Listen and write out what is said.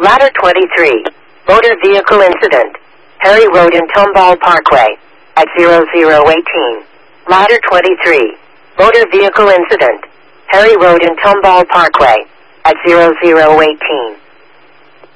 Ladder 23. Motor vehicle incident. Perry Road and Tomball Parkway. At 0018. Ladder 23. Motor vehicle incident. Perry Road and Tomball Parkway. At 0018.